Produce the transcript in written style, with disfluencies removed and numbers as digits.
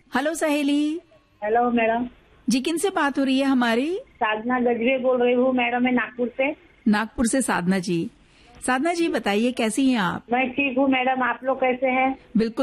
Hello सहेली। Hello madam जी, किनसे बात हो रही है हमारी? साधना गजबे बोल रही हूँ मैडम, मैं नागपुर से। नागपुर से साधना जी। साधना जी बताइए कैसी हैं आप? मैं ठीक हूँ मैडम, आप लोग कैसे हैं? बिल्कुल